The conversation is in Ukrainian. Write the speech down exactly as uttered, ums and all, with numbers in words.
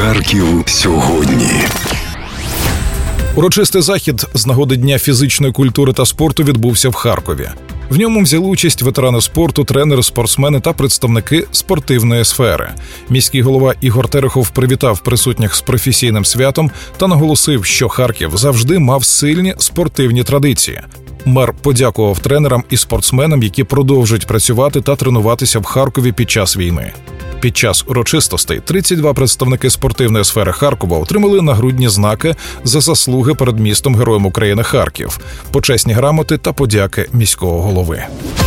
Харків сьогодні. Урочистий захід з нагоди Дня фізичної культури та спорту відбувся в Харкові. В ньому взяли участь ветерани спорту, тренери, спортсмени та представники спортивної сфери. Міський голова Ігор Терехов привітав присутніх з професійним святом та наголосив, що Харків завжди мав сильні спортивні традиції. Мер подякував тренерам і спортсменам, які продовжують працювати та тренуватися в Харкові під час війни. Під час урочистостей тридцять два представники спортивної сфери Харкова отримали нагрудні знаки за заслуги перед містом Героєм України Харків, почесні грамоти та подяки міського голови.